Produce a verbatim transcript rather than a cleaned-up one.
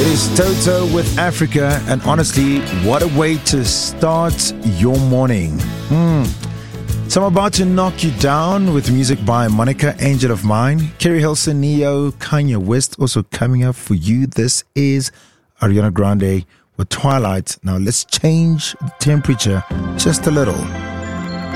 Is Toto with Africa, and honestly, what a way to start your morning. Hmm. So I'm about to knock you down with music by Monica, Angel of Mine, Kerry Hilson, Neo, Kanye West, also coming up for you. This is Ariana Grande with Twilight. Now let's change the temperature just a little.